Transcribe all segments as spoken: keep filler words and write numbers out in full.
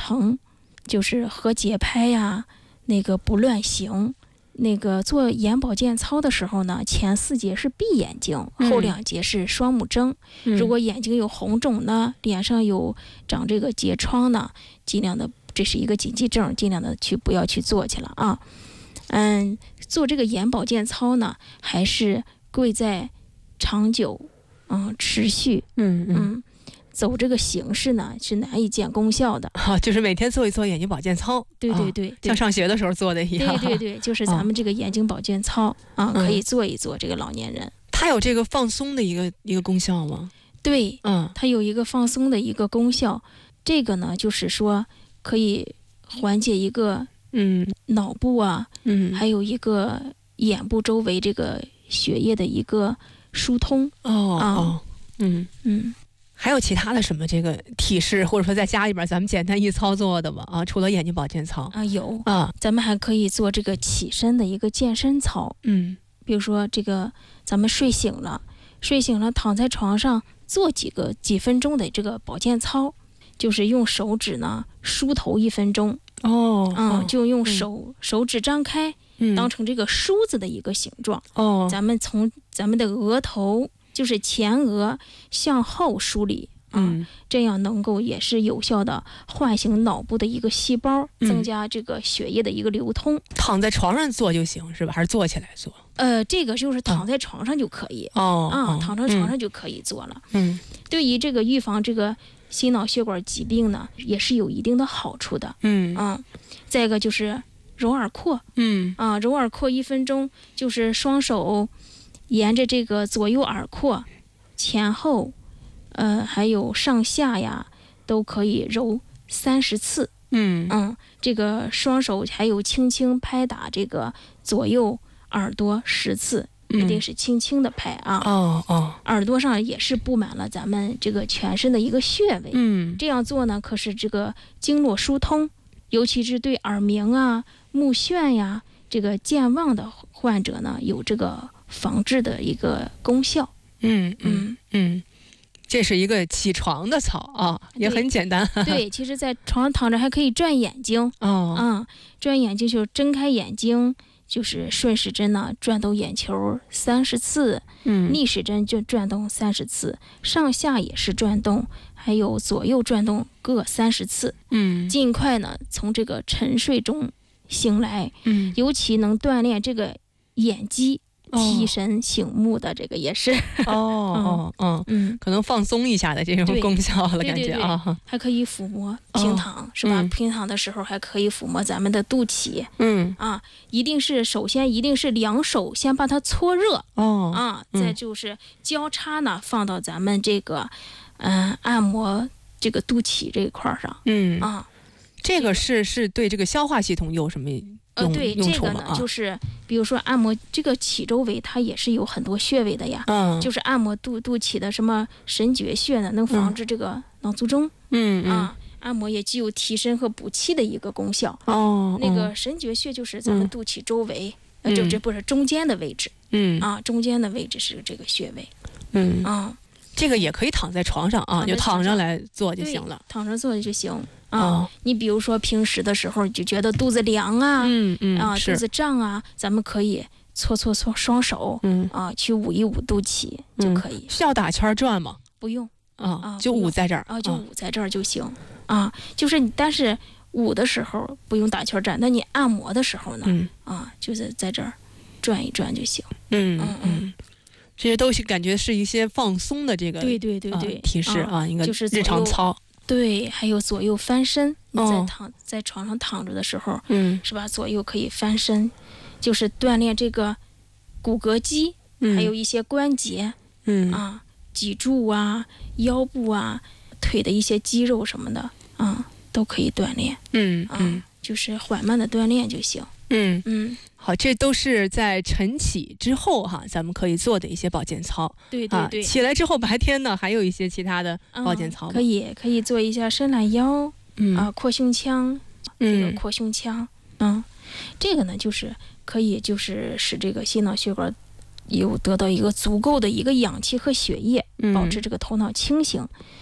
疼，就是和节拍呀，那个不乱行。那个做眼保健操的时候呢，前四节是闭眼睛，后两节是双目睁。嗯、如果眼睛有红肿呢，脸上有长这个结疮呢，尽量的，这是一个禁忌症，尽量的去不要去做去了啊。嗯，做这个眼保健操呢，还是贵在长久，嗯，持续， 嗯嗯。嗯走这个形式呢是难以见功效的啊，就是每天做一做眼睛保健操， 对对对， 啊、像上学的时候做的一样。 对对对，就是咱们这个眼睛保健操、哦、啊，可以做一做这个老年人。 它有这个放松的一个一个功效吗？ 对， 嗯， 它有一个放松的一个功效。这个呢，就是说可以缓解一个嗯脑部啊，嗯，还有一个眼部周围这个血液的一个疏通。 哦、啊、哦，嗯嗯。 还有其他的什么这个体式，或者说在家里边咱们简单一操作的吗？啊，除了眼睛保健操啊，有啊， 咱们还可以做这个起身的一个健身操。 嗯， 比如说这个咱们睡醒了，睡醒了躺在床上做几个几分钟的这个保健操，就是用手指呢梳头一分钟。 哦， 嗯，就用手、嗯、手指张开，嗯，当成这个梳子的一个形状。 哦， 咱们从咱们的额头。就是前额向后梳理， 嗯、 啊，这样能够也是有效的唤醒脑部的一个细胞， 嗯、 增加这个血液的一个流通。 躺在床上做就行是吧？还是坐起来做？ 呃，这个就是躺在床上就可以。 哦， 啊， 哦躺在床上就可以做了。 嗯， 对于这个预防这个心脑血管疾病呢，也是有一定的好处的。 嗯， 啊，再一个就是揉耳廓。 嗯， 啊，揉耳廓一分钟，就是双手。沿着这个左右耳廓前后呃还有上下呀都可以揉三十次。 嗯嗯，这个双手还有轻轻拍打这个左右耳朵十次，一定是轻轻的拍啊。 哦哦， 耳朵上也是布满了咱们这个全身的一个穴位。 嗯， 这样做呢，可是这个经络疏通，尤其是对耳鸣啊、目眩呀、这个健忘的患者呢，有这个防治的一个功效。 嗯嗯嗯，这是一个起床的操啊，也很简单。 对，其实在床上躺着还可以转眼睛。 哦， 嗯，转眼睛就睁开眼睛，就是顺时针呢转动眼球三十次， 嗯， 逆时针就转动三十次，上下也是转动，还有左右转动各三十次。 嗯， 尽快呢从这个沉睡中醒来。 嗯， 尤其能锻炼这个眼肌。提神醒目的这个也是哦哦哦嗯，可能放松一下的这种功效了，感觉啊， 对对对，还可以抚摸平躺、哦、是吧、嗯？平躺的时候还可以抚摸咱们的肚脐， 嗯啊，一定是首先一定是两手先把它搓热哦啊，再就是交叉呢放到咱们这个嗯、呃、按摩这个肚脐这一块上， 嗯啊， 这个是是对这个消化系统有什么？ 呃，对这个呢、 啊， 就是比如说按摩这个脐周围，它也是有很多穴位的呀。 嗯， 就是按摩肚肚脐的什么神阙穴呢，能防治这个脑卒中。 嗯啊，按摩也具有提神和补气的一个功效。 哦， 那个神阙穴就是咱们肚脐周围， 嗯、 呃，就这不是中间的位置。 嗯， 啊，中间的位置是这个穴位。 嗯啊， 这个也可以躺在床上啊，就躺着来做就行了， 躺着做就行。啊、 哦， 你比如说平时的时候就觉得肚子凉啊， 嗯嗯啊，肚子胀啊，咱们可以搓搓搓双手， 嗯啊，去捂一捂肚脐、嗯、就可以。 需要打圈转吗？ 不用啊， 啊， 就捂在这儿啊，就捂在这儿就行啊。就是你，但是捂的时候不用打圈转，那你按摩的时候呢， 嗯啊，就是在这儿转一转就行。 嗯嗯嗯。这些都是感觉是一些放松的这个对对对对、 呃、提示啊，应该就是日常操。 对，还有左右翻身。你在躺、哦、在床上躺着的时候， 嗯， 是吧？左右可以翻身，就是锻炼这个骨骼肌， 嗯、 还有一些关节， 嗯啊，脊柱啊、腰部啊、腿的一些肌肉什么的，啊，都可以锻炼。 嗯嗯，就是缓慢的锻炼就行。 嗯嗯。 好，这都是在晨起之后哈，咱们可以做的一些保健操。 对对对， 啊、起来之后白天呢，还有一些其他的保健操、 嗯。可以可以做一下伸懒腰， 嗯啊，扩胸腔，这个扩胸腔，嗯，这个呢就是可以就是使这个心脑血管有得到一个足够的一个氧气和血液， 嗯、 保持这个头脑清醒。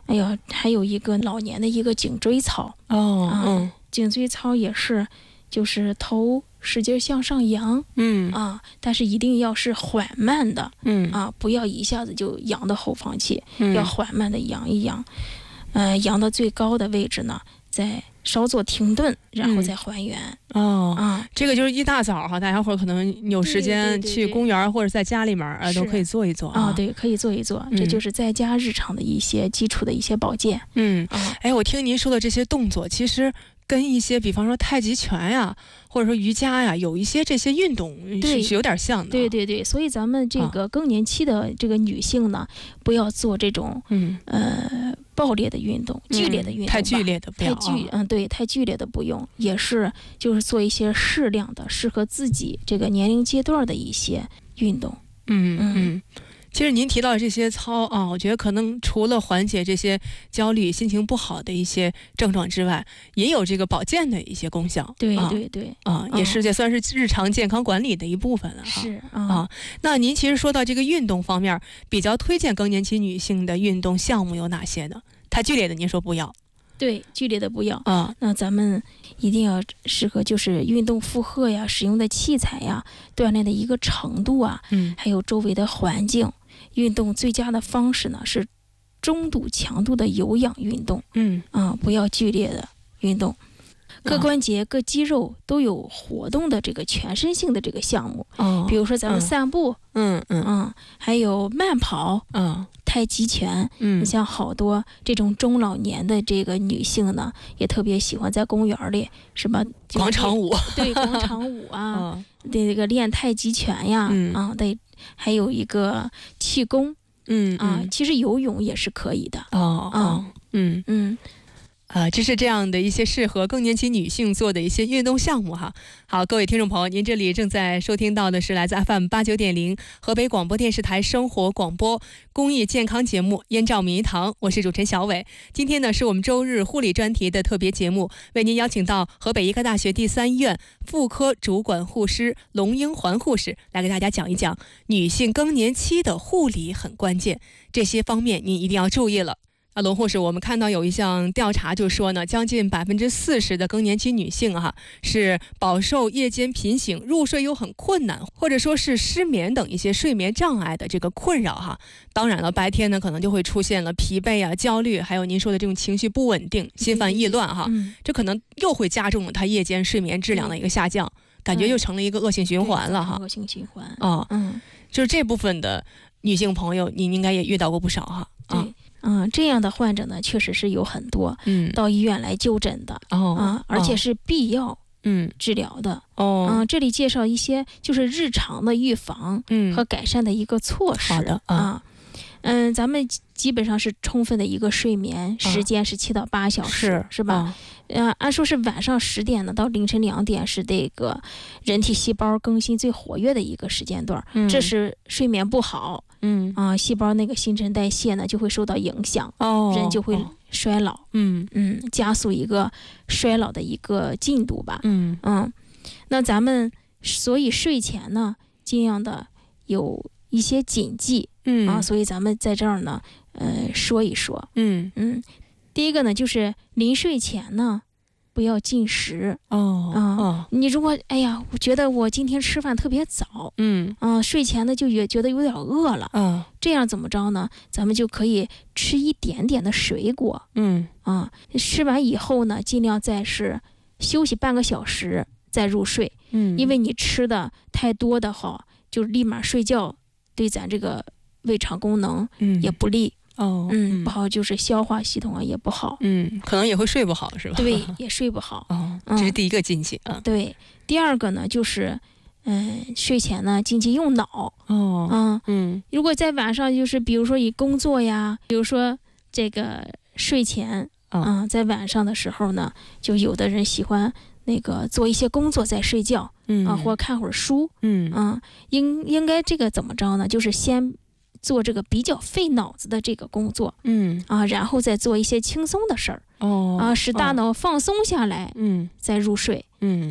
哎呀，还有一个老年的一个颈椎操哦， 啊， 嗯颈椎操也是，就是头使劲向上扬嗯啊，但是一定要是缓慢的嗯啊，不要一下子就扬到后方去， 嗯， 要缓慢的扬一扬，呃，扬到最高的位置呢，再稍作停顿，然后再还原。 哦。 啊， 这个就是一大早哈，大家伙儿可能有时间对对对对去公园或者在家里面啊， 是都可以做一做啊，对，可以做一做，这嗯就是在家日常的一些基础的一些保健嗯， 啊。 哎，我听您说的这些动作，其实跟一些比方说太极拳呀，或者说瑜伽呀，有一些这些运动对是是有点像的。 对对对，所以咱们这啊个更年期的这个女性呢，不要做这种嗯， 呃爆裂的运动、剧烈的运动吧， 太剧烈的不要啊太剧，嗯，对，太剧烈的不用，也是就是做一些适量的、适合自己这个年龄阶段的一些运动。 嗯嗯嗯。其实您提到的这些操啊，我觉得可能除了缓解这些焦虑、心情不好的一些症状之外，也有这个保健的一些功效。 对啊对对， 啊，也是也算是日常健康管理的一部分了哈。 是啊， 啊，那您其实说到这个运动方面，比较推荐更年期女性的运动项目有哪些呢？太剧烈的您说不要对，剧烈的不要。 啊， 那咱们一定要适合就是运动负荷呀、使用的器材呀、锻炼的一个程度啊， 嗯还有周围的环境。运动最佳的方式呢是中度强度的有氧运动嗯啊，不要剧烈的运动。各关节、各肌肉都有活动的这个全身性的这个项目， 哦， 比如说咱们散步， 嗯嗯嗯，还有慢跑、 嗯太极拳。 嗯你像好多这种中老年的这个女性呢，也特别喜欢在公园里，是吧？ 广场舞对广场舞啊， 啊， 对这个练太极拳呀， 嗯啊，对，还有一个气功嗯啊， 嗯其实游泳也是可以的。 哦哦嗯。 嗯， 啊，这是这样的一些适合更年期女性做的一些运动项目哈。好，各位听众朋友，您这里正在收听到的是来自 F M 八九点零河北广播电视台生活广播公益健康节目《燕赵迷堂》，我是主持人小伟。今天呢是我们周日护理专题的特别节目，为您邀请到河北医科大学第三医院妇科主管护师龙英环护士来给大家讲一讲女性更年期的护理很关键，这些方面您一定要注意了。啊，龙护士，我们看到有一项调查就说呢，将近百分之四十的更年期女性哈、啊、是饱受夜间频醒、入睡又很困难，或者说是失眠等一些睡眠障碍的这个困扰哈。当然了，白天呢可能就会出现了疲惫啊、焦虑，还有您说的这种情绪不稳定、心烦意乱哈， 嗯， 这可能又会加重了她夜间睡眠质量的一个下降，感觉又成了一个恶性循环了哈。 恶性循环。 啊， 嗯， 就是这部分的女性朋友，您应该也遇到过不少哈。啊对。嗯，这样的患者呢，确实是有很多嗯到医院来就诊的、 哦啊，而且是必要嗯治疗的。 哦嗯，这里介绍一些就是日常的预防嗯和改善的一个措施。 好的啊啊，嗯，咱们基本上是充分的一个睡眠时间是七到八小时， 是是吧？ 啊呃，按说是晚上十点呢到凌晨两点是这个人体细胞更新最活跃的一个时间段， 嗯这是睡眠不好嗯啊、细胞那个新陈代谢呢就会受到影响， 哦人就会哦衰老， 嗯嗯，加速一个衰老的一个进度吧。 嗯嗯，那咱们所以睡前呢，尽量的有一些谨记、 嗯啊，所以咱们在这儿呢，呃，说一说。 嗯嗯，第一个呢，就是临睡前呢，不要进食哦啊。 哦你如果哎呀，我觉得我今天吃饭特别早， 嗯啊，睡前呢就也觉得有点饿了， 啊这样怎么着呢？咱们就可以吃一点点的水果嗯啊，吃完以后呢，尽量再是休息半个小时再入睡。 嗯， 因为你吃的太多的话，就立马睡觉，对咱这个胃肠功能嗯也不利， 哦嗯，不好，就是消化系统啊也不好， 嗯，可能也会睡不好是吧？ 对，也睡不好。 哦， 嗯这是第一个禁忌啊。 对，第二个呢，就是，嗯、睡前呢禁忌用脑， 哦嗯， 嗯如果在晚上就是比如说以工作呀，比如说这个睡前， 啊嗯、在晚上的时候呢，就有的人喜欢那个做一些工作再睡觉。 嗯啊，或者看会儿书， 嗯嗯，应应该这个怎么着呢？就是先做这个比较费脑子的这个工作嗯啊，然后再做一些轻松的事儿哦啊，使大脑放松下来， 嗯再入睡嗯啊。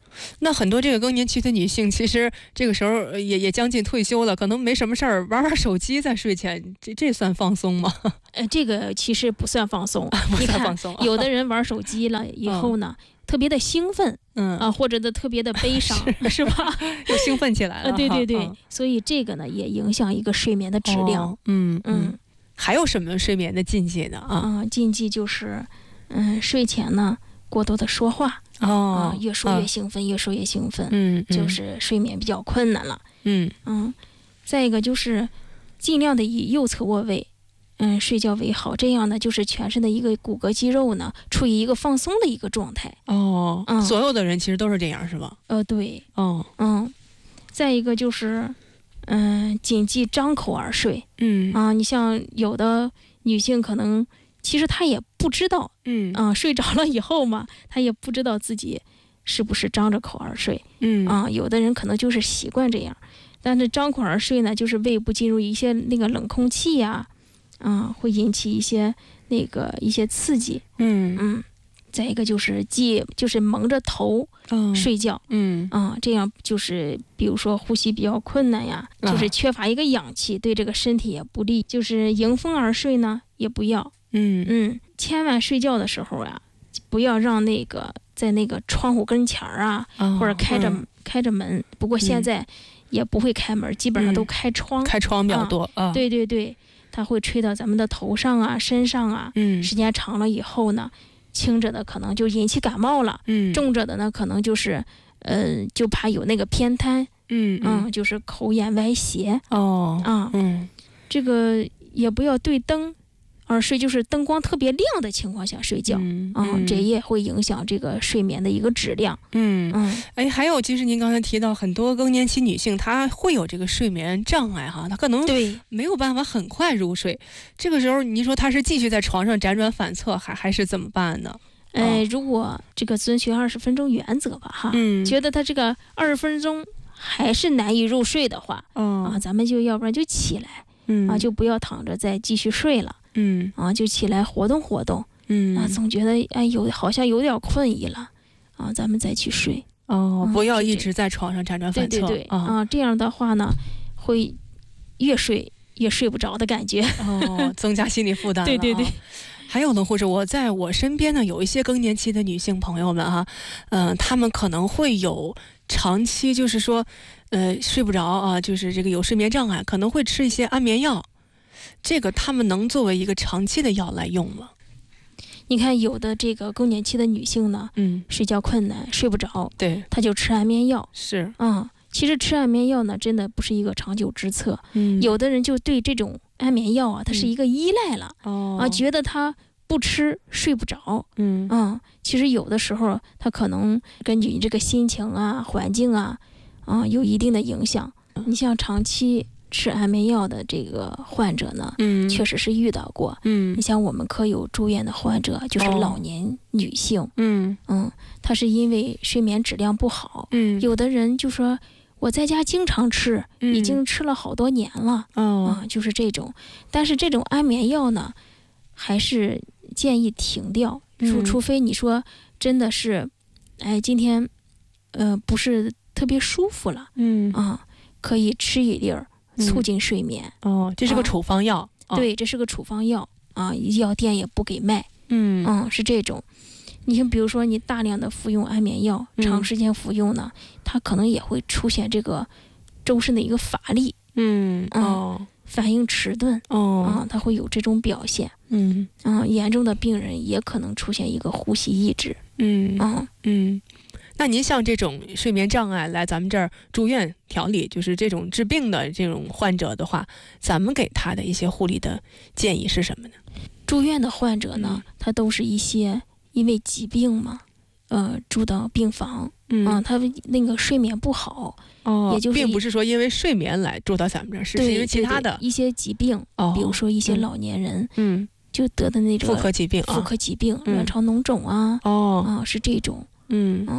那很多这个更年期的女性，其实这个时候也也将近退休了，可能没什么事儿，玩玩手机在睡前，这这算放松吗？ 呃，这个其实不算放松， 不算放松。 有的人玩手机了以后呢，嗯、特别的兴奋， 嗯啊，或者的特别的悲伤，是, 是吧？ 又兴奋起来了。 啊，对对对， 嗯、 所以这个呢也影响一个睡眠的质量。 哦、嗯嗯。 嗯还有什么睡眠的禁忌呢？啊， 嗯，禁忌就是，嗯，睡前呢过多的说话， 哦， 啊，越说越兴奋，啊、越说越兴奋， 嗯， 就是睡眠比较困难了， 嗯嗯，再一个就是尽量的以右侧卧位，嗯，睡觉为好，这样呢就是全身的一个骨骼肌肉呢处于一个放松的一个状态。 哦， 嗯， 所有的人其实都是这样，是吧？ 呃，对， 哦， 嗯，再一个就是。嗯，谨记张口而睡。 嗯啊，你像有的女性可能其实她也不知道， 嗯啊，睡着了以后嘛，她也不知道自己是不是张着口而睡。 嗯啊，有的人可能就是习惯这样，但是张口而睡呢，就是胃部进入一些那个冷空气呀、啊，啊，会引起一些那个一些刺激。 嗯嗯。再一个就是既就是蒙着头睡觉， 嗯啊、这样就是比如说呼吸比较困难呀， 啊、 就是缺乏一个氧气，对这个身体也不利。就是迎风而睡呢，也不要， 嗯嗯，千万睡觉的时候呀，不要让那个在那个窗户跟前儿啊， 哦、 或者开着、 嗯、 开着门。不过现在也不会开门，嗯、基本上都开窗， 开窗比较多啊。 啊， 对对对，它会吹到咱们的头上啊、身上啊， 嗯， 时间长了以后呢。轻者的可能就引起感冒了， 嗯， 重者的呢可能就是，呃，就怕有那个偏瘫， 嗯嗯, 嗯，就是口眼歪斜， 哦， 啊， 嗯， 这个也不要对灯而睡，就是灯光特别亮的情况下睡觉， 嗯， 啊、嗯，这也会影响这个睡眠的一个质量， 嗯嗯， 哎，还有就是您刚才提到很多更年期女性她会有这个睡眠障碍哈，她可能对没有办法很快入睡，这个时候您说她是继续在床上辗转反侧，还还是怎么办呢？ 呃，如果这个遵循二十分钟原则吧，哈， 嗯， 觉得他这个二十分钟还是难以入睡的话， 嗯、 啊，咱们就要不然就起来， 嗯， 啊，就不要躺着再继续睡了， 嗯， 啊，就起来活动活动， 嗯， 啊，总觉得哎有好像有点困意了，啊，咱们再去睡， 哦， 嗯、 不要一直在床上辗转反侧， 对对对， 啊， 啊，这样的话呢，会越睡越睡不着的感觉， 哦，增加心理负担了， 对对对。 还有呢，或者我在我身边呢，有一些更年期的女性朋友们哈，嗯、呃，她们可能会有长期就是说，呃，睡不着啊，就是这个有睡眠障碍，可能会吃一些安眠药，这个她们能作为一个长期的药来用吗？ 你看，有的这个更年期的女性呢， 嗯， 睡觉困难，睡不着， 对， 她就吃安眠药， 是， 嗯，其实吃安眠药呢，真的不是一个长久之策， 嗯， 有的人就对这种安眠药啊，它是一个依赖了， 哦、 啊，觉得他不吃睡不着， 嗯嗯，其实有的时候他可能根据你这个心情啊、环境啊，啊，有一定的影响。你像长期吃安眠药的这个患者呢， 嗯， 确实是遇到过， 嗯， 你像我们科有住院的患者，就是老年女性， 哦、嗯嗯，她是因为睡眠质量不好， 嗯， 有的人就说。我在家经常吃， 嗯、 已经吃了好多年了， 哦、 啊，就是这种。但是这种安眠药呢，还是建议停掉，除、 嗯、 除非你说真的是，哎，今天，呃，不是特别舒服了， 嗯啊，可以吃一粒儿，促进睡眠。 嗯、哦，这是个处方药。 啊、对，这是个处方药啊，药店也不给卖。 嗯嗯，是这种。你像比如说你大量的服用安眠药， 嗯、 长时间服用呢，它可能也会出现这个周身的一个乏力， 嗯哦、 嗯，反应迟钝， 哦， 啊、嗯，它会有这种表现， 嗯嗯，严重的病人也可能出现一个呼吸抑制， 嗯嗯嗯。那您像这种睡眠障碍来咱们这儿住院调理，就是这种治病的这种患者的话，咱们给他的一些护理的建议是什么呢？ 住院的患者呢，嗯、他都是一些因为疾病嘛，呃，住到病房， 嗯， 啊、他那个睡眠不好， 哦， 也就是并不是说因为睡眠来住到咱们这儿，是因为其他的一些疾病， 哦， 比如说一些老年人， 嗯， 就得的那种妇科疾病， 妇科疾病， 嗯、 卵巢脓肿啊， 哦， 啊，是这种， 嗯嗯，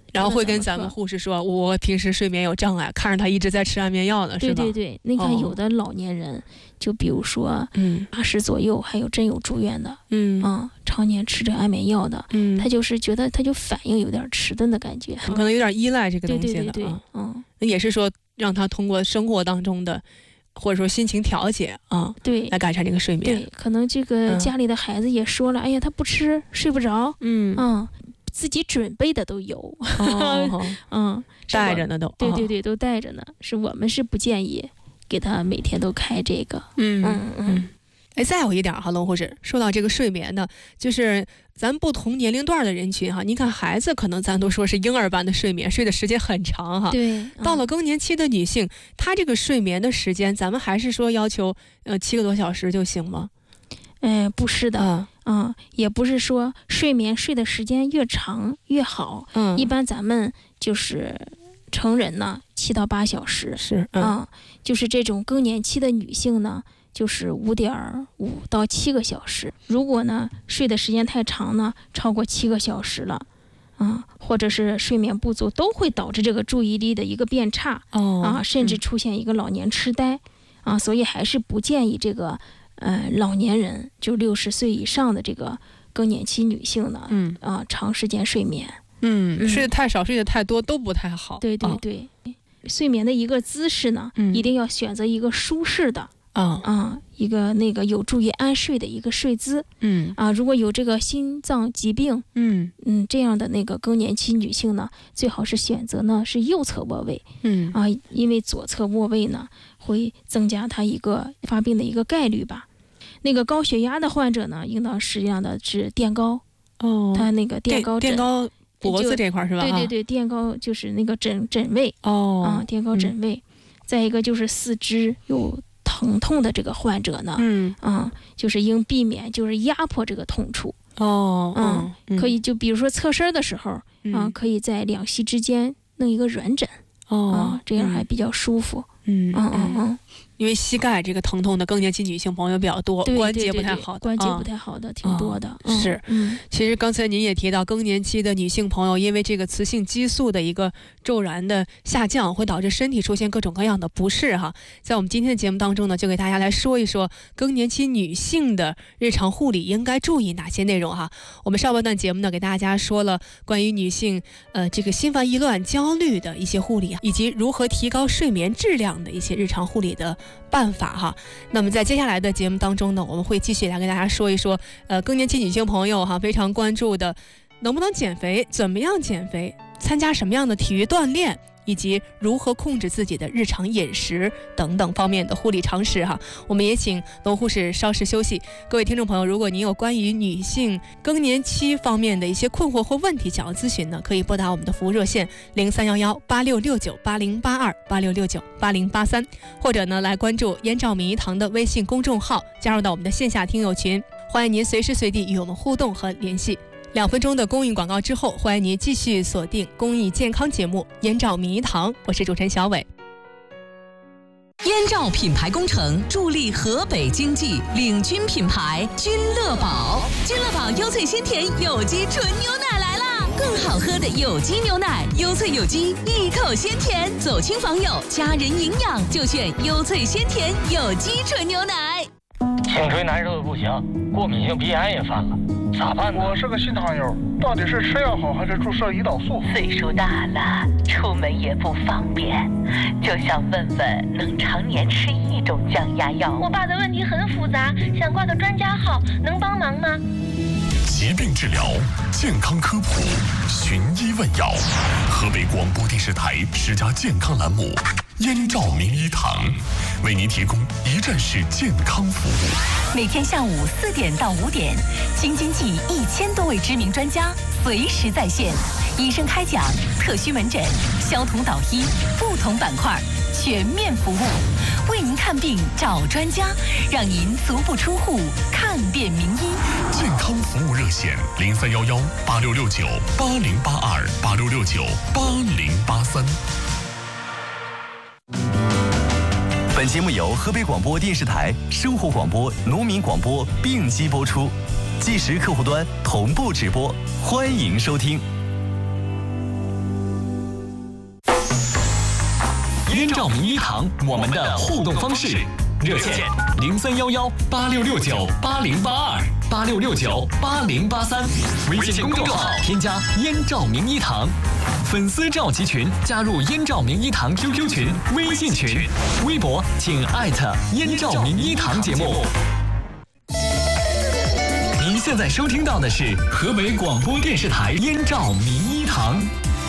然后会跟咱们护士说，我平时睡眠有障碍，看着他一直在吃安眠药呢，是吧？ 对对对，那看有的老年人，哦、就比如说，嗯，八十左右，还有真有住院的，嗯啊，常年吃着安眠药的，嗯，他就是觉得他就反应有点迟钝的感觉， 可能有点依赖这个东西了， 对对对对，嗯， 那也是说让他通过生活当中的。或者说心情调节啊， 对， 来改善这个睡眠。 对，可能这个家里的孩子也说了，嗯、哎呀，他不吃睡不着，嗯嗯，自己准备的都有，哦、嗯， 带着呢都， 对对对，都带着呢。是我们是不建议给他每天都开这个， 嗯嗯嗯。哎，再有一点哈，龙护士，说到这个睡眠呢，就是咱不同年龄段的人群哈，您看孩子可能咱都说是婴儿般的睡眠，睡的时间很长哈。 对。嗯、 到了更年期的女性，她这个睡眠的时间，咱们还是说要求呃七个多小时就行吗？ 呃，不是的，嗯，嗯也不是说睡眠睡的时间越长越好。嗯。一般咱们就是成人呢，七到八小时是， 嗯、啊，就是这种更年期的女性呢。就是五点五到七个小时，如果呢睡的时间太长呢，超过七个小时了，啊，或者是睡眠不足，都会导致这个注意力的一个变差，哦、啊，甚至出现一个老年痴呆，嗯、啊，所以还是不建议这个呃老年人，就六十岁以上的这个更年期女性呢，嗯啊，长时间睡眠， 嗯，嗯睡得太少，睡得太多都不太好。 对对对，哦、睡眠的一个姿势呢，嗯、一定要选择一个舒适的。啊、嗯、啊，一个那个有助于安睡的一个睡姿，嗯啊，如果有这个心脏疾病，嗯嗯这样的那个更年期女性呢，最好是选择呢是右侧卧位，嗯啊，因为左侧卧位呢会增加她一个发病的一个概率吧。那个高血压的患者呢，应当实际上的是垫高，哦，他那个垫高垫高脖子这块是吧？ 对对对，垫高就是那个枕枕位，哦啊，垫高枕位。嗯、再一个就是四肢有疼痛的这个患者呢，嗯啊，就是应避免就是压迫这个痛处哦，嗯，嗯可以就比如说侧身的时候，嗯、啊，可以在两膝之间弄一个软枕，哦，啊，这样还比较舒服，嗯嗯嗯嗯。 因为膝盖这个疼痛的更年期女性朋友比较多， 对对对对关节不太好的， 关节不太好的、啊、挺多的。 嗯、是、嗯，其实刚才您也提到，更年期的女性朋友因为这个雌性激素的一个骤然的下降，会导致身体出现各种各样的不适哈。在我们今天的节目当中呢，就给大家来说一说更年期女性的日常护理应该注意哪些内容哈。我们上半段节目呢，给大家说了关于女性呃这个心烦意乱、焦虑的一些护理，以及如何提高睡眠质量的一些日常护理的办法哈。那么在接下来的节目当中呢，我们会继续来跟大家说一说呃更年期女性朋友哈非常关注的能不能减肥，怎么样减肥，参加什么样的体育锻炼，以及如何控制自己的日常饮食等等方面的护理常识哈。我们也请龙护士稍事休息。各位听众朋友，如果您有关于女性更年期方面的一些困惑或问题想要咨询呢，可以拨打我们的服务热线零三幺幺八六六九八零八二八六六九八零八三，或者呢来关注燕赵民医堂的微信公众号，加入到我们的线下听友群，欢迎您随时随地与我们互动和联系。两分钟的公益广告之后，欢迎您继续锁定公益健康节目《燕赵民医堂》，我是主持人小伟。 燕赵品牌工程助力河北经济，领军品牌君乐宝。君乐宝优萃鲜甜有机纯牛奶来啦！更好喝的有机牛奶，优萃有机，一口鲜甜，走亲访友，家人营养就选优萃鲜甜有机纯牛奶。 颈椎难受的不行，过敏性鼻炎也犯了，咋办呢？ 我是个新糖友，到底是吃药好还是注射胰岛素？ 岁数大了，出门也不方便，就想问问能常年吃一种降压药。 我爸的问题很复杂，想挂个专家号，能帮忙吗？ 疾病治疗，健康科普，寻医问药。河北广播电视台十佳健康栏目燕赵民医堂，为您提供一站式健康服务。 每天下午四点到五点，京津冀一千多位知名专家随时在线，医生开讲，特需门诊，消毒导医，不同板块全面服务，为您看病找专家，让您足不出户看遍名医。 健康服务热线零三幺幺八六六九八零八二八六六九八零八三。 本节目由河北广播电视台生活广播、农民广播并机播出，即时客户端同步直播，欢迎收听。 燕赵名医堂，我们的互动方式，热线零三幺幺八六六九八零八二八六六九八零八三，微信公众号添加燕赵名医堂，粉丝召集群加入燕赵名医堂 Q Q 群、微信群，微博请艾特燕赵名医堂节目。您现在收听到的是河北广播电视台燕赵名医堂。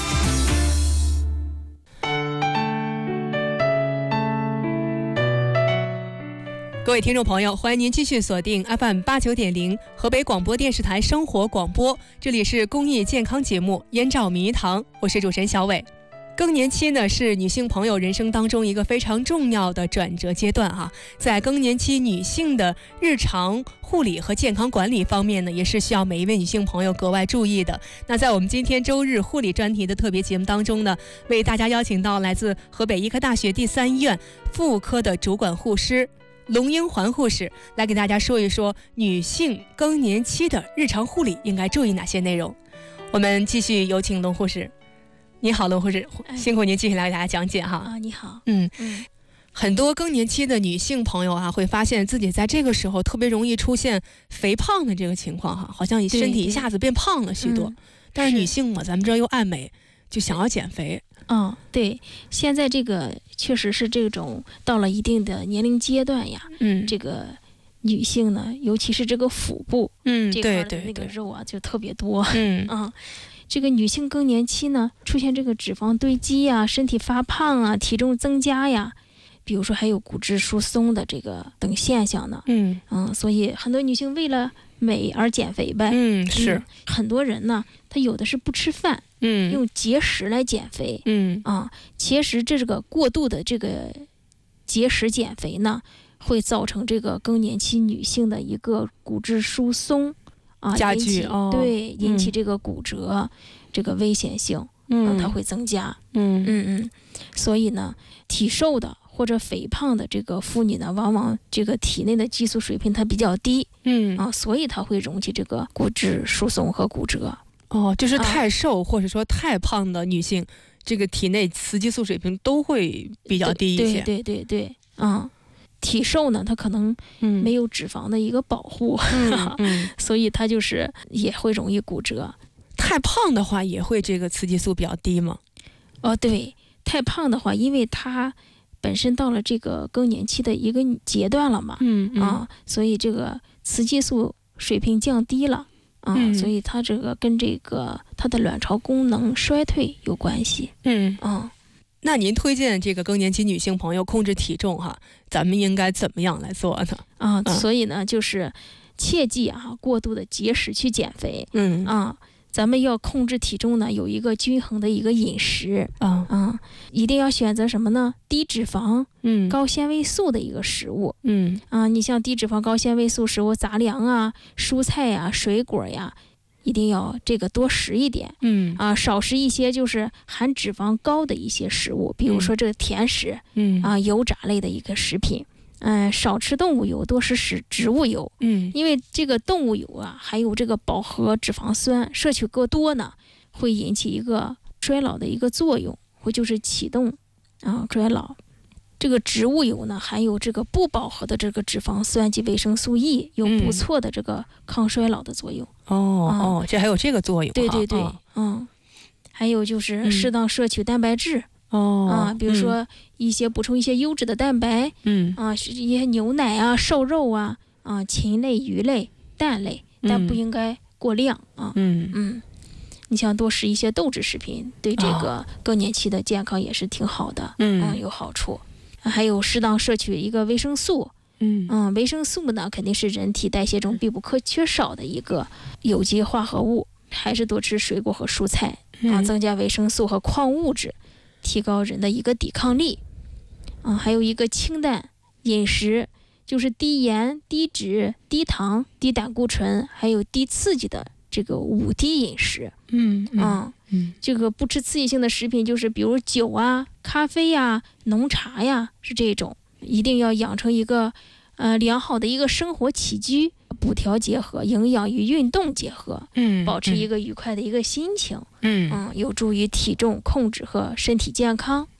各位听众朋友，欢迎您继续锁定 F M 八九点零河北广播电视台生活广播，这里是公益健康节目燕赵名医堂，我是主持人小伟。更年期呢是女性朋友人生当中一个非常重要的转折阶段哈、啊，在更年期女性的日常护理和健康管理方面呢，也是需要每一位女性朋友格外注意的。那在我们今天周日护理专题的特别节目当中呢，为大家邀请到来自河北医科大学第三医院妇科的主管护师龙英环护士来给大家说一说女性更年期的日常护理应该注意哪些内容。我们继续有请龙护士。你好，龙护士，辛苦您继续来给大家讲解哈。 啊，你好。 嗯嗯，很多更年期的女性朋友啊，会发现自己在这个时候特别容易出现肥胖的这个情况哈，好像身体一下子变胖了许多。嗯、但是女性嘛，咱们知道又爱美，就想要减肥。 嗯，对，现在这个确实是这种到了一定的年龄阶段呀，嗯，这个女性呢，尤其是这个腹部， 嗯， 这块的那个肉啊，就特别多，嗯啊。这个女性更年期呢，出现这个脂肪堆积呀、身体发胖啊、体重增加呀，比如说还有骨质疏松的这个等现象呢。嗯嗯，所以很多女性为了美而减肥呗。 嗯，是、嗯、 很多人呢，他有的是不吃饭，嗯，用节食来减肥。嗯啊，其实这个过度的这个节食减肥呢，会造成这个更年期女性的一个骨质疏松。啊， 加剧哦， 对，引起这个骨折、嗯、这个危险性，嗯，它会增加，嗯嗯嗯，所以呢，体瘦的或者肥胖的这个妇女呢，往往这个体内的激素水平它比较低，嗯啊，所以它会引起这个骨质疏松和骨折。 哦，就是太瘦、啊、或者说太胖的女性，这个体内雌激素水平都会比较低一些。 对对对对，啊。体瘦呢，它可能没有脂肪的一个保护，嗯嗯、所以它就是也会容易骨折。 太胖的话也会这个雌激素比较低吗？ 哦，对，太胖的话，因为它本身到了这个更年期的一个阶段了嘛，嗯嗯、啊，所以这个雌激素水平降低了啊、嗯，所以它这个跟这个它的卵巢功能衰退有关系。嗯啊。 那您推荐这个更年期女性朋友控制体重哈，咱们应该怎么样来做呢？ 啊，嗯、所以呢，就是切记啊，过度的节食去减肥。嗯啊，咱们要控制体重呢，有一个均衡的一个饮食。啊啊，一定要选择什么呢？低脂肪、嗯，高纤维素的一个食物。嗯啊，你像低脂肪、高纤维素食物，杂粮啊、蔬菜呀、水果呀。一定要这个多食一点，嗯啊，少食一些就是含脂肪高的一些食物，比如说这个甜食，嗯啊，油炸类的一个食品，嗯、呃，少吃动物油，多吃食植物油，嗯，因为这个动物油啊，还有这个饱和脂肪酸摄取过多呢，会引起一个衰老的一个作用，或就是启动啊衰老。这个植物油呢，含有这个不饱和的这个脂肪酸及维生素 E， 有不错的这个抗衰老的作用。 嗯、哦、嗯、哦，这还有这个作用。 对对对，哦、嗯，还有就是适当摄取蛋白质。哦、嗯、啊，比如说一些补充一些优质的蛋白。嗯啊，是一些牛奶啊、瘦肉啊、啊禽类、鱼类、蛋类，但不应该过量啊。嗯嗯。你像多食一些豆制食品，对这个更年期的健康也是挺好的。嗯嗯，有好处。还有适当摄取一个维生素，嗯嗯，维生素呢肯定是人体代谢中必不可缺少的一个有机化合物，还是多吃水果和蔬菜、嗯、啊，增加维生素和矿物质，提高人的一个抵抗力。啊，还有一个清淡饮食，就是低盐、低脂、低糖、低胆固醇，还有低刺激的这个五低饮食。嗯嗯。啊嗯，这个不吃刺激性的食品，就是比如酒啊、咖啡呀、浓茶呀，是这种。一定要养成一个呃良好的一个生活起居，补调结合，营养与运动结合，嗯，保持一个愉快的一个心情，嗯嗯，有助于体重控制和身体健康。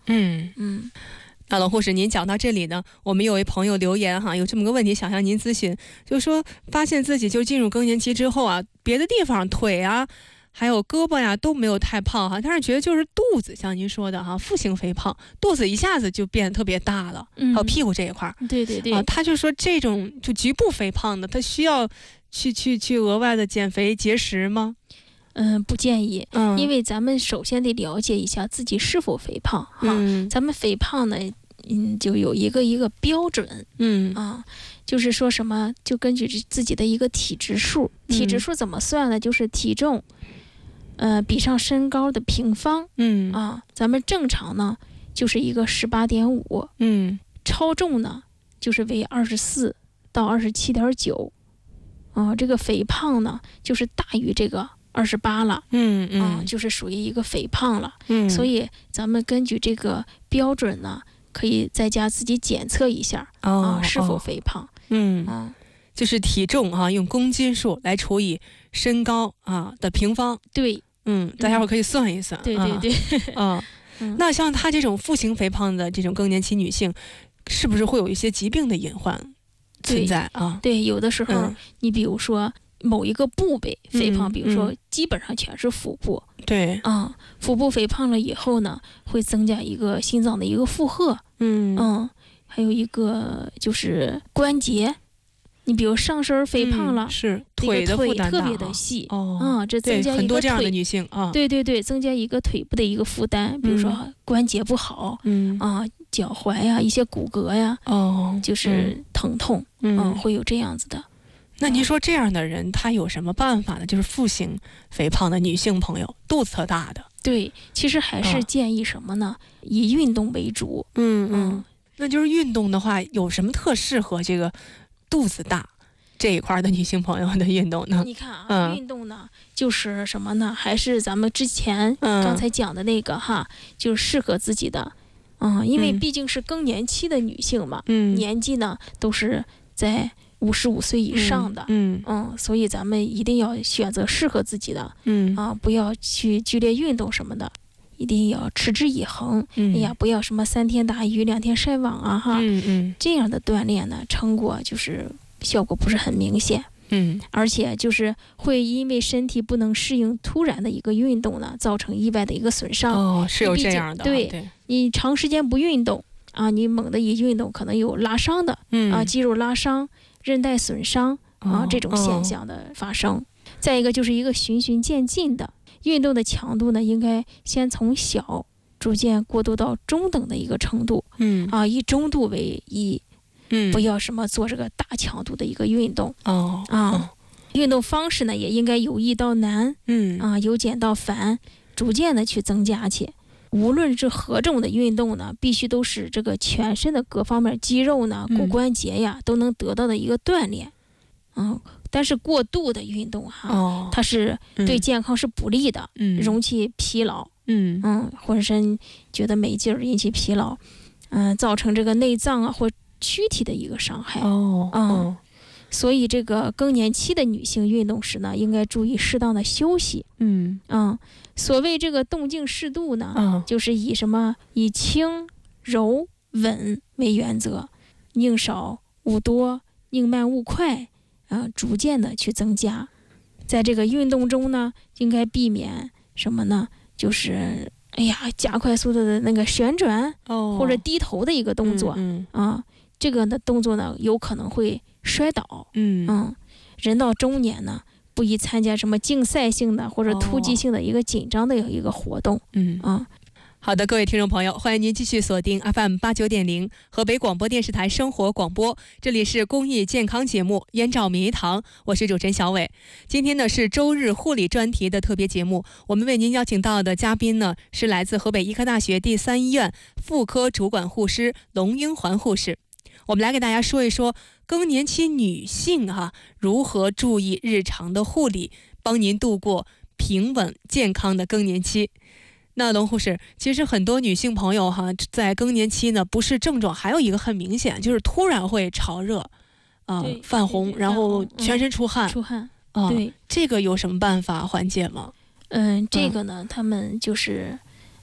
嗯嗯。 那龙护士，您讲到这里呢，我们有位朋友留言哈，有这么个问题想向您咨询，就是说发现自己就进入更年期之后啊，别的地方腿啊，还有胳膊呀都没有太胖哈，但是觉得就是肚子，像您说的哈，腹型肥胖，肚子一下子就变得特别大了， 嗯， 还有屁股这一块， 对对对， 啊，他就说这种就局部肥胖的，他需要去去去额外的减肥节食吗？ 嗯，不建议， 嗯， 因为咱们首先得了解一下自己是否肥胖哈。 嗯， 咱们肥胖呢，嗯，就有一个一个标准， 嗯啊，就是说什么，就根据自己的一个体质数，体质数怎么算呢？就是体重，呃，比上身高的平方， 嗯啊，咱们正常呢就是一个十八点五， 嗯， 超重呢就是为二十四到二十七点九，啊，这个肥胖呢就是大于这个。二十八了， 嗯嗯、 啊，就是属于一个肥胖了， 嗯， 所以咱们根据这个标准呢，可以在家自己检测一下、 哦、 啊是否肥胖， 哦、嗯啊， 就是体重啊，用公斤数来除以身高啊的平方， 对， 嗯，大家伙可以算一算， 对对对， 啊，嗯、那像她这种腹型肥胖的这种更年期女性，是不是会有一些疾病的隐患存在啊？ 对，有的时候、嗯、你比如说。某一个部位肥胖、嗯，比如说基本上全是腹部， 对， 啊、嗯，腹部肥胖了以后呢，会增加一个心脏的一个负荷， 嗯嗯，还有一个就是关节，你比如上身肥胖了， 嗯、是腿的负担大，腿特别的细， 哦， 啊、嗯，这增加一个很多这样的女性啊， 对对对，增加一个腿部的一个负担，比如说关节不好， 嗯啊，脚踝呀、一些骨骼呀， 哦， 就是疼痛， 嗯， 嗯会有这样子的。 那您说这样的人他有什么办法呢？就是腹型肥胖的女性朋友，肚子特大的， 对，其实还是建议什么呢？哦、以运动为主。 嗯嗯，那就是运动的话，有什么特适合这个肚子大这一块的女性朋友的运动呢？ 你看啊， 嗯、 运动呢，就是什么呢？还是咱们之前刚才讲的那个、嗯、哈，就是适合自己的。嗯，因为毕竟是更年期的女性嘛， 嗯， 年纪呢都是在。五十五岁以上的， 嗯嗯, 嗯，所以咱们一定要选择适合自己的， 嗯啊，不要去剧烈运动什么的，一定要持之以恒。 嗯、 哎呀，不要什么三天打鱼两天晒网啊，哈， 嗯嗯， 这样的锻炼呢，成果就是效果不是很明显， 嗯， 而且就是会因为身体不能适应突然的一个运动呢，造成意外的一个损伤。 哦，是有这样的， 对， 对你长时间不运动啊，你猛的一运动可能有拉伤的， 嗯啊，肌肉拉伤。韧带损伤啊、 哦， 这种现象的发生、哦。再一个就是一个循序渐进的运动的强度呢，应该先从小逐渐过渡到中等的一个程度。 嗯啊，以中度为宜， 嗯， 不要什么做这个大强度的一个运动。 哦啊、 哦， 运动方式呢也应该由易到难， 嗯啊，由简到繁，逐渐的去增加去。无论是何种的运动呢，必须都是这个全身的各方面肌肉呢、骨关节呀、嗯、都能得到的一个锻炼。嗯，但是过度的运动哈， 哦、 它是对健康是不利的， 嗯， 容易疲劳， 嗯嗯，浑身觉得没劲儿，引起疲劳，嗯、呃，造成这个内脏啊或躯体的一个伤害。 哦， 嗯。 哦所以这个更年期的女性运动时呢，应该注意适当的休息。 嗯嗯，所谓这个动静适度呢， 嗯、 就是以什么以轻柔稳为原则，宁少勿多，宁慢勿快，啊、呃，逐渐的去增加。在这个运动中呢，应该避免什么呢？就是哎呀，加快速度的那个旋转， 哦， 或者低头的一个动作， 嗯嗯啊，这个的动作呢，有可能会摔倒。 嗯嗯，人到中年呢，不宜参加什么竞赛性的或者突击性的一个紧张的一个活动。 嗯啊。 好的，各位听众朋友，欢迎您继续锁定 F M 八九点零河北广播电视台生活广播，这里是公益健康节目《燕赵名医堂》，我是主持人小伟。今天呢是周日护理专题的特别节目，我们为您邀请到的嘉宾呢是来自河北医科大学第三医院妇科主管护师龙英环护士。我们来给大家说一说更年期女性哈、啊、如何注意日常的护理，帮您度过平稳健康的更年期。那龙护士，其实很多女性朋友哈，在更年期呢，不是症状，还有一个很明显，就是突然会潮热，啊、呃，泛红，然后全身出汗， 嗯、出汗， 啊、呃， 对， 这个有什么办法缓解吗？ 嗯，这个呢，他们就是，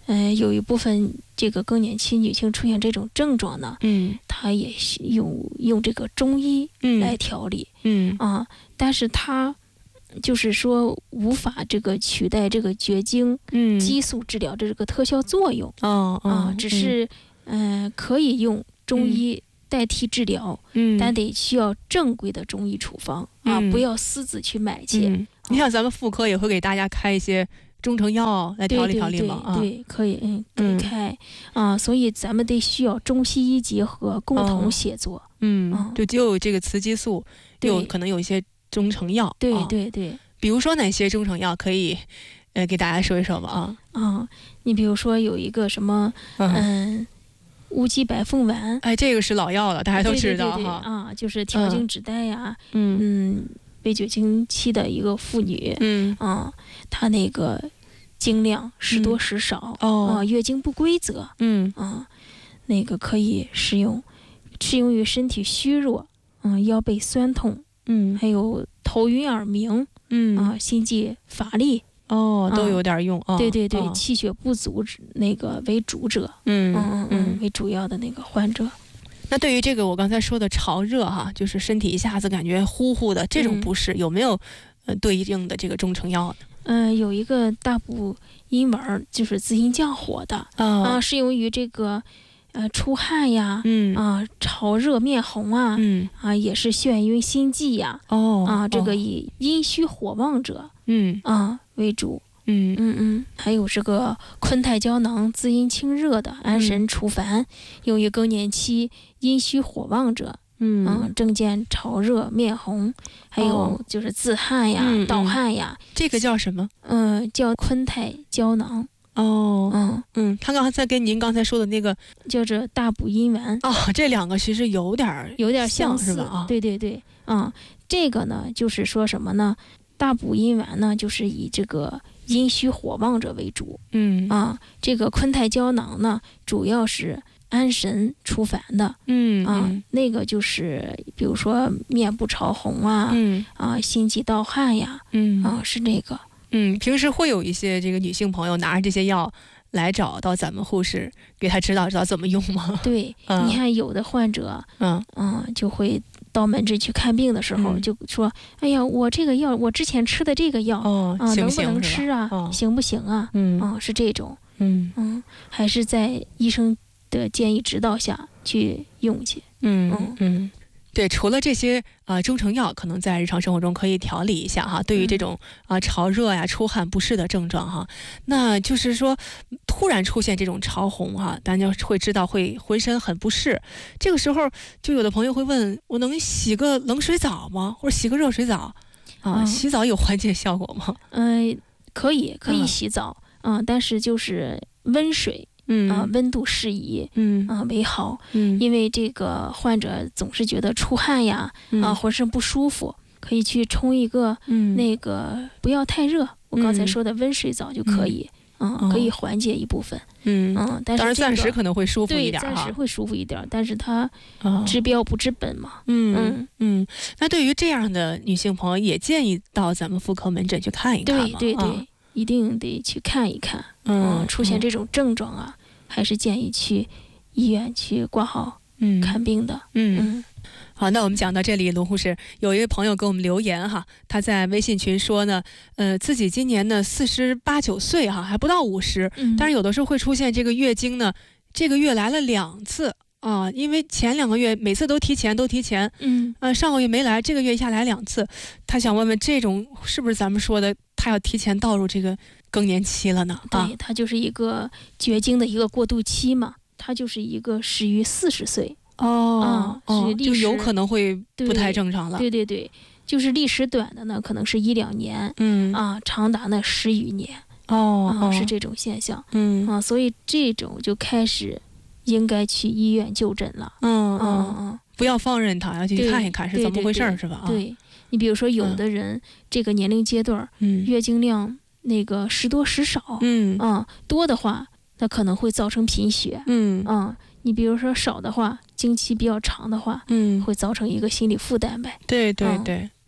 呃，有一部分这个更年期女性出现这种症状呢， 嗯， 她也用用这个中医来调理， 嗯啊，但是她就是说无法这个取代这个绝经激素治疗的这个特效作用， 哦、嗯、 啊，只是嗯、呃、可以用中医代替治疗， 嗯， 但得需要正规的中医处方、 嗯、 啊，不要私自去买去。 嗯、你像咱们妇科也会给大家开一些中成药来调理调理吗？ 对对 对, 对，可以，嗯，得开、嗯、啊，所以咱们得需要中西医结合，共同协作。 哦、嗯，就就有这个雌激素，有可能有一些中成药。 对对对、哦， 比如说哪些中成药可以，呃，给大家说一说吧？啊啊，你比如说有一个什么，嗯。嗯乌鸡白凤丸， 哎，这个是老药了，大家都知道哈。 对对对对啊，就是调经止带呀， 嗯嗯，备绝经期的一个妇女， 嗯啊，她那个经量时多时少， 嗯、哦啊，月经不规则， 嗯啊，那个可以使用，适用于身体虚弱，嗯，腰背酸痛， 嗯， 还有头晕耳鸣， 嗯啊，心悸乏力。 哦，都有点用啊、哦！ 对对对、 哦， 气血不足那个为主者， 嗯嗯嗯，为主要的那个患者。 那对于这个我刚才说的潮热哈，就是身体一下子感觉呼呼的这种不适，嗯、有没有呃对应的这个中成药呢？ 嗯、呃，有一个大补阴丸，就是滋阴降火的、 哦、 啊，适用于这个呃出汗呀， 嗯啊潮热面红啊， 嗯啊也是眩晕心悸呀， 哦啊这个以阴虚火旺者， 嗯啊为主。 嗯嗯嗯，还有这个昆泰胶囊滋阴清热的，安神除烦，嗯、用于更年期阴虚火旺者， 嗯嗯，症见潮热面红，还有就是自汗呀、 哦、 盗汗呀、 嗯，这个叫什么？ 嗯、呃，叫昆泰胶囊。 哦， 嗯嗯，他刚才跟您刚才说的那个叫做大补阴丸。 哦，这两个其实有点有点相似是吧？啊， 对对对，嗯，这个呢就是说什么呢？大补阴丸呢，就是以这个阴虚火旺者为主， 嗯啊，这个昆泰胶囊呢，主要是安神除烦的， 嗯啊， 嗯那个就是比如说面部潮红啊， 嗯啊，心悸盗汗呀， 嗯啊，是这个， 嗯，平时会有一些这个女性朋友拿着这些药来找到咱们护士，给她指导指导怎么用吗？ 对， 嗯、 你看有的患者， 嗯嗯，就会到门诊去看病的时候， 嗯、 就说：“哎呀，我这个药，我之前吃的这个药， 哦、 啊， 行能不能吃啊？ 哦、 行不行啊？ 嗯， 啊，是这种， 嗯嗯，还是在医生的建议指导下去用去， 嗯嗯嗯。”对，除了这些啊、呃、中成药，可能在日常生活中可以调理一下哈。对于这种啊、呃、潮热呀、出汗不适的症状哈，那就是说突然出现这种潮红哈，大家会知道会浑身很不适。这个时候，就有的朋友会问：我能洗个冷水澡吗？或者洗个热水澡？啊， 嗯、 洗澡有缓解效果吗？ 嗯、呃，可以，可以洗澡，嗯、呃，但是就是温水。 嗯啊、呃，温度适宜， 嗯啊、呃、为好， 嗯， 因为这个患者总是觉得出汗呀， 嗯、 啊浑身不舒服，可以去冲一个， 嗯， 那个不要太热，我刚才说的温水澡就可以，嗯，嗯可以缓解一部分， 嗯嗯，但是、这个、 当然暂时可能会舒服一点对，暂时会舒服一点，但是它哦治标不治本嘛， 嗯嗯嗯。那对于这样的女性朋友，也建议到咱们妇科门诊去看一看对对对。 啊一定得去看一看， 嗯， 嗯出现这种症状啊，嗯、还是建议去医院去挂号， 嗯， 看病的， 嗯。 嗯好，那我们讲到这里，卢护士有一位朋友给我们留言哈，他在微信群说呢，呃，自己今年呢四十八九岁哈，还不到五十， 嗯， 但是有的时候会出现这个月经呢，这个月来了两次啊，因为前两个月每次都提前都提前， 嗯， 呃，上个月没来，这个月一下来两次，他想问问这种是不是咱们说的他要提前倒入这个更年期了呢？ 对， 啊、 它就是一个绝经的一个过渡期嘛，它就是一个始于四十岁。 哦， 啊，是就有可能会不太正常了。 对对对，就是历时短的呢，可能是一两年， 嗯啊，长达呢十余年， 哦， 啊，是这种现象， 嗯啊，所以这种就开始应该去医院就诊了， 嗯嗯嗯， 不要放任它，要去看一看是怎么回事儿，是吧？ 对，你比如说有的人这个年龄阶段， 嗯， 月经量那个时多时少， 嗯啊，多的话，那可能会造成贫血， 嗯啊。你比如说少的话，经期比较长的话， 嗯， 会造成一个心理负担呗。 对对对， 嗯、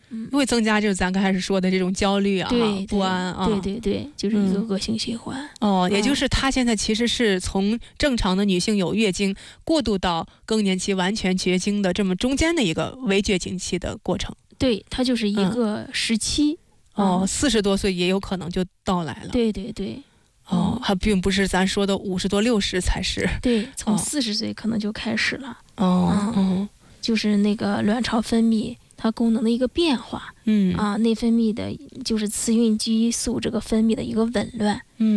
嗯， 会增加就是咱刚开始说的这种焦虑啊、 对不安啊， 对对对，就是一个恶性循环。 嗯、哦，也就是她现在其实是从正常的女性有月经过渡到更年期完全绝经的这么中间的一个微绝经期的过程。 对，它就是一个时期。 嗯、哦，四十多岁也有可能就到来了。 对对对。 哦，还并不是咱说的五十多六十才是。 对，从四十岁可能就开始了。 哦， 嗯，就是那个卵巢分泌它功能的一个变化。 嗯啊，内分泌的就是雌孕激素这个分泌的一个紊乱。 嗯。